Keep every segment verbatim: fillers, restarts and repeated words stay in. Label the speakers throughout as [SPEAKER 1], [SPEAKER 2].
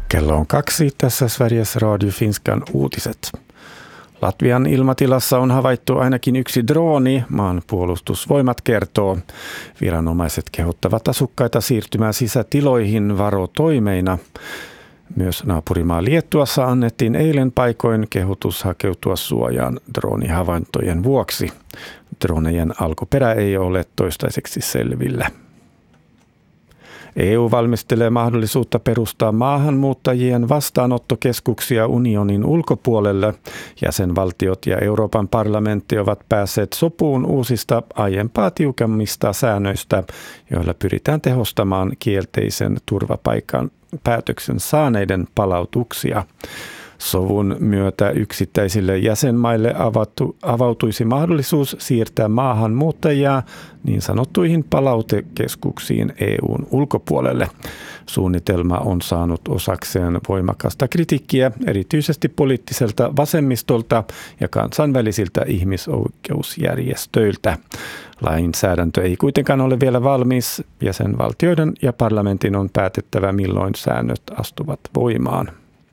[SPEAKER 1] Kello on kaksi, tässä Sveriges Radio Finskan uutiset. Latvian ilmatilassa on havaittu ainakin yksi drooni, maan puolustusvoimat kertoo. Viranomaiset kehottavat asukkaita siirtymään sisätiloihin varotoimeina. Myös naapurimaa Liettuassa annettiin eilen paikoin kehotus hakeutua suojaan droonihavaintojen vuoksi. Dronejen alkuperä ei ole toistaiseksi selvillä. E U valmistelee mahdollisuutta perustaa maahanmuuttajien vastaanottokeskuksia unionin ulkopuolelle. Jäsenvaltiot ja Euroopan parlamentti ovat päässeet sopuun uusista aiempaa tiukemmista säännöistä, joilla pyritään tehostamaan kielteisen turvapaikan päätöksen saaneiden palautuksia. Sovun myötä yksittäisille jäsenmaille avautu, avautuisi mahdollisuus siirtää maahanmuuttajia niin sanottuihin palautekeskuksiin E U:n ulkopuolelle. Suunnitelma on saanut osakseen voimakasta kritiikkiä erityisesti poliittiselta vasemmistolta ja kansainvälisiltä ihmisoikeusjärjestöiltä. Lainsäädäntö ei kuitenkaan ole vielä valmis. Jäsenvaltioiden ja parlamentin on päätettävä, milloin säännöt astuvat voimaan.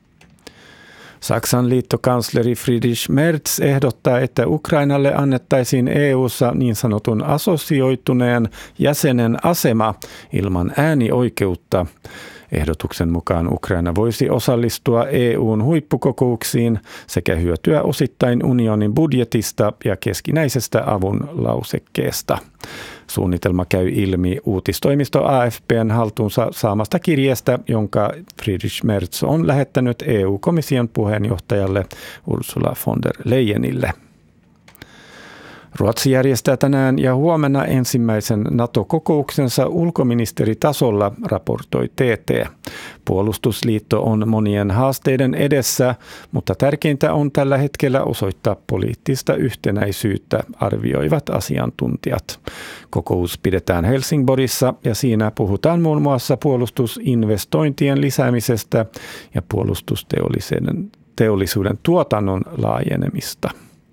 [SPEAKER 1] Saksan liittokansleri Friedrich Merz ehdottaa, että Ukrainalle annettaisiin E U:ssa niin sanotun assosioituneen jäsenen asema ilman äänioikeutta. Ehdotuksen mukaan Ukraina voisi osallistua E U:n huippukokouksiin sekä hyötyä osittain unionin budjetista ja keskinäisestä avun lausekkeesta. Suunnitelma käy ilmi uutistoimisto A F P:n haltuunsa saamasta kirjeestä, jonka Friedrich Merz on lähettänyt E U-komission puheenjohtajalle Ursula von der Leyenille. Ruotsi järjestää tänään ja huomenna ensimmäisen NATO-kokouksensa ulkoministeritasolla, raportoi T T. Puolustusliitto on monien haasteiden edessä, mutta tärkeintä on tällä hetkellä osoittaa poliittista yhtenäisyyttä, arvioivat asiantuntijat. Kokous pidetään Helsingborissa ja siinä puhutaan muun muassa puolustusinvestointien lisäämisestä ja puolustusteollisuuden teollisuuden tuotannon laajenemista.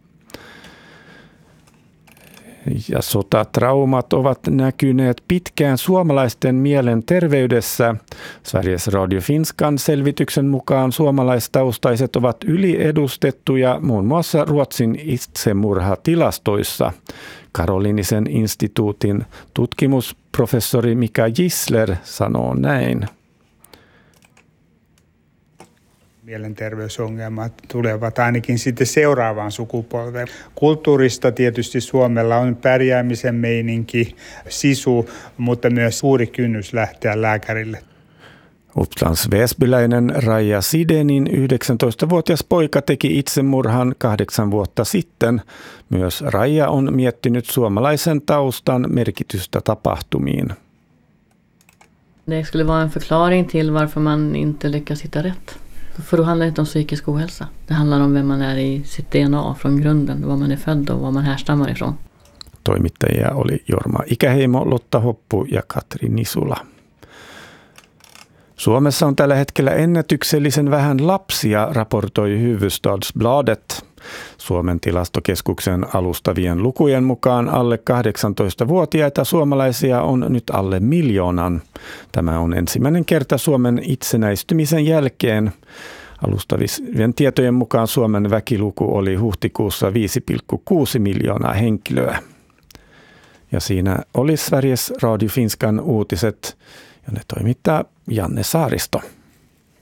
[SPEAKER 1] Ja sotatraumat ovat näkyneet pitkään suomalaisten mielenterveydessä. Sveriges Radio Finskan selvityksen mukaan suomalaistaustaiset ovat yliedustettuja muun muassa Ruotsin itsemurhatilastoissa. Karolinisen instituutin tutkimusprofessori Mika Gisler sanoo näin.
[SPEAKER 2] Mielenterveysongelmat tulevat ainakin sitten seuraavaan sukupolveen. Kulttuurista tietysti Suomella on pärjäämisen meininki, sisu, mutta myös suuri kynnys lähteä lääkärille.
[SPEAKER 1] Upplands Väsbyläinen Raija Sidenin yhdeksäntoistavuotias poika teki itsemurhan kahdeksan vuotta sitten. Myös Raija on miettinyt suomalaisen taustan merkitystä tapahtumiin.
[SPEAKER 3] Det skulle vara en förklaring till varför man inte lyckas hitta rätt. För då handlar det inte om psykisk ohälsa. Det handlar om vem man är i sitt D N A från grunden, var man är född och var man härstammar ifrån.
[SPEAKER 1] Toimittajia oli Jorma Ikäheimo, Lotta Hoppu ja Katri Nisula. Suomessa on tällä hetkellä ennätyksellisen vähän lapsia, raportoi Hufvudstadsbladet. Suomen tilastokeskuksen alustavien lukujen mukaan alle kahdeksantoistavuotiaita suomalaisia on nyt alle miljoonan. Tämä on ensimmäinen kerta Suomen itsenäistymisen jälkeen. Alustavien tietojen mukaan Suomen väkiluku oli huhtikuussa viisi pilkku kuusi miljoonaa henkilöä. Ja siinä oli Sveriges Radio Finskan uutiset, ja ne toimittaa Janne Saaristo.